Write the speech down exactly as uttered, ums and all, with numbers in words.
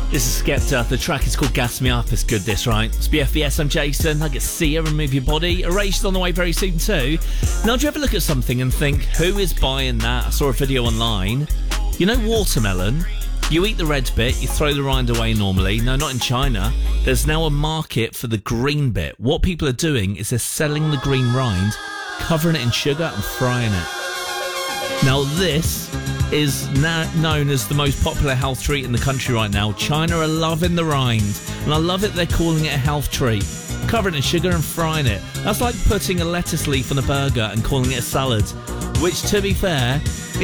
This is Skepta. The track is called Gas Me Up. It's good, this, right? It's B F B S. I'm Jason. I get Sia and Move Your Body. Erased on the way very soon too. Now, do you ever look at something and think, who is buying that? I saw a video online. You know watermelon? You eat the red bit, you throw the rind away normally. No, not in China. There's now a market for the green bit. What people are doing is they're selling the green rind, covering it in sugar and frying it. Now, this is now known as the most popular health treat in the country right now. China are loving the rind, and I love it they're calling it a health treat. Covering it in sugar and frying it. That's like putting a lettuce leaf on a burger and calling it a salad, which, to be fair,